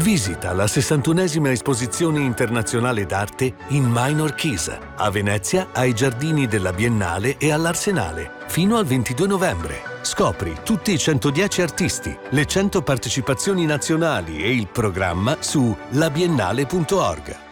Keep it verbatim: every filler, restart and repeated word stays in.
Visita la sessantunesima esposizione internazionale d'arte in Minor Chisa, a Venezia, ai giardini della Biennale e all'Arsenale, fino al ventidue novembre. Scopri tutti i centodieci artisti, le cento partecipazioni nazionali e il programma su labiennale punto org.